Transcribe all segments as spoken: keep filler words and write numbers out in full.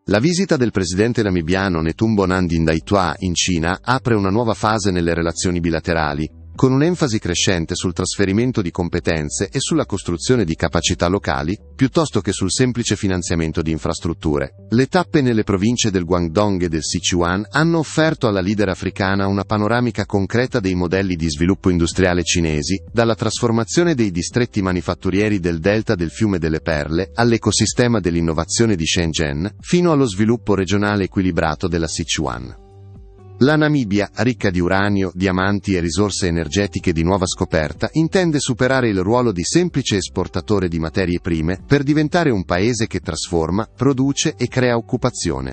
La visita del presidente namibiano Netumbo Nandi-Ndaitwah in Cina apre una nuova fase nelle relazioni bilaterali, con un'enfasi crescente sul trasferimento di competenze e sulla costruzione di capacità locali, piuttosto che sul semplice finanziamento di infrastrutture. Le tappe nelle province del Guangdong e del Sichuan hanno offerto alla leader africana una panoramica concreta dei modelli di sviluppo industriale cinesi, dalla trasformazione dei distretti manifatturieri del delta del Fiume delle Perle all'ecosistema dell'innovazione di Shenzhen, fino allo sviluppo regionale equilibrato della Sichuan. La Namibia, ricca di uranio, diamanti e risorse energetiche di nuova scoperta, intende superare il ruolo di semplice esportatore di materie prime per diventare un paese che trasforma, produce e crea occupazione.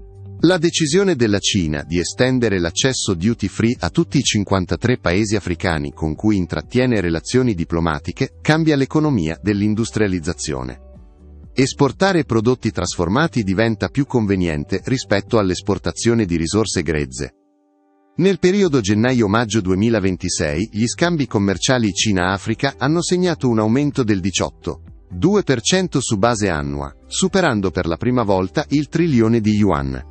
La decisione della Cina di estendere l'accesso duty free a tutti i cinquantatré paesi africani con cui intrattiene relazioni diplomatiche cambia l'economia dell'industrializzazione. Esportare prodotti trasformati diventa più conveniente rispetto all'esportazione di risorse grezze. Nel periodo gennaio-maggio duemilaventisei, gli scambi commerciali Cina-Africa hanno segnato un aumento del diciotto virgola due per cento su base annua, superando per la prima volta il trilione di yuan.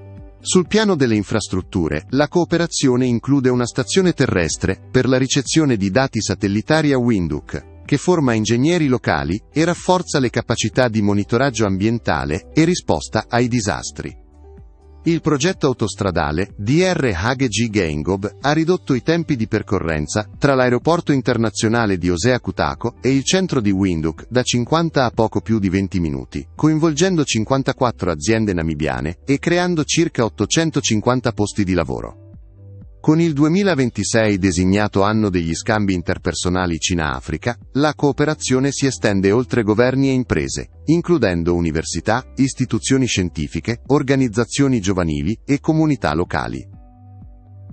Sul piano delle infrastrutture, la cooperazione include una stazione terrestre per la ricezione di dati satellitari a Windhoek, che forma ingegneri locali e rafforza le capacità di monitoraggio ambientale e risposta ai disastri. Il progetto autostradale D R Hage G Geingob ha ridotto i tempi di percorrenza tra l'aeroporto internazionale di Osea Kutako e il centro di Windhoek da cinquanta a poco più di venti minuti, coinvolgendo cinquantaquattro aziende namibiane e creando circa ottocentocinquanta posti di lavoro. Con il duemilaventisei designato anno degli scambi interpersonali Cina-Africa, la cooperazione si estende oltre governi e imprese, includendo università, istituzioni scientifiche, organizzazioni giovanili e comunità locali.